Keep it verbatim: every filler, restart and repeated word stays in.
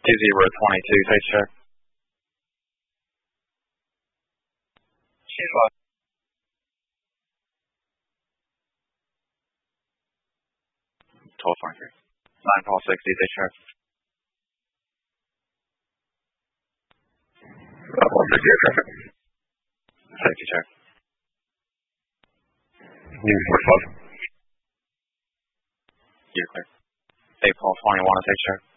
two zero twenty-two, safety check. twelve twenty-three. nine Paul sixty, safety check. Safety check. You're clear. eight Paul twenty-one, safety check.